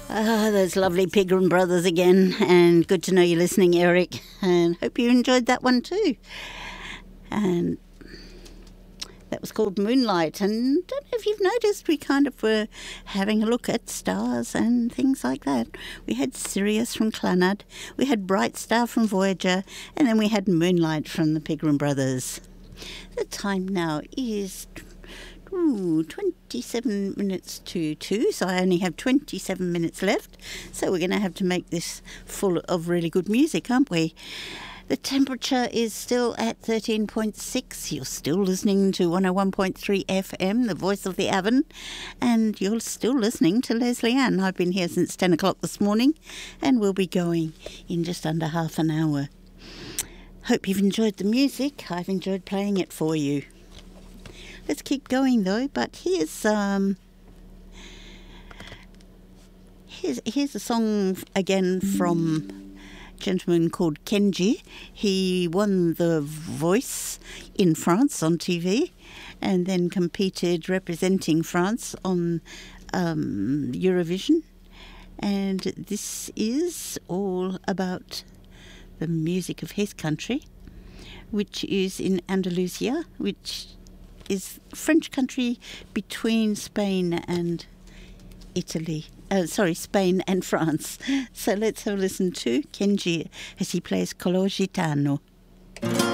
Those lovely Pegram Brothers again, and good to know you're listening, Eric, and hope you enjoyed that one too. And that was called Moonlight, and don't know if you've noticed, we kind of were having a look at stars and things like that. We had Sirius from Clannad, we had Bright Star from Voyager, and then we had Moonlight from the Pegram Brothers. The time now is 27 minutes to 2, so I only have 27 minutes left. So we're going to have to make this full of really good music, aren't we? The temperature is still at 13.6. You're still listening to 101.3 FM, the voice of the Avon, and you're still listening to Leslie Ann. I've been here since 10 o'clock this morning, and we'll be going in just under half an hour. Hope you've enjoyed the music. I've enjoyed playing it for you. Let's keep going though, but here's a song again from a gentleman called Kenji. He won The Voice in France on TV and then competed representing France on Eurovision. And this is all about the music of his country, which is in Andalusia, which is French country between Spain and Spain and France. So let's have a listen to Kenji as he plays Color Gitano.